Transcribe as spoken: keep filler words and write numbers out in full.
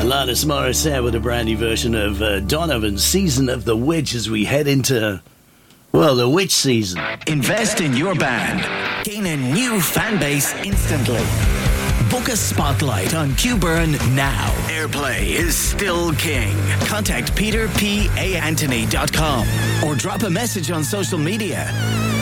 Alanis Morissette with a brand new version of uh, Donovan's Season of the Witch as we head into, well, the witch season. Invest in your band. Gain a new fan base instantly. Book a spotlight on Q Burn now. Airplay is still king. Contact peter p a anthony dot com or drop a message on social media.